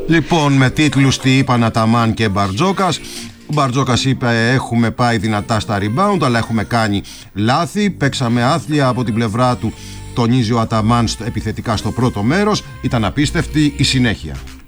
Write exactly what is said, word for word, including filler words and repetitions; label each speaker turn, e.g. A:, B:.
A: Λοιπόν, με τίτλους τι είπαν Αταμάν και Μπαρτζόκας. Ο Μπαρτζόκας είπε έχουμε πάει δυνατά στα rebound, αλλά έχουμε κάνει λάθη. Παίξαμε άθλια από την πλευρά του, τονίζει ο Αταμάν επιθετικά στο πρώτο μέρος. Ήταν απίστευτη η συνέχεια.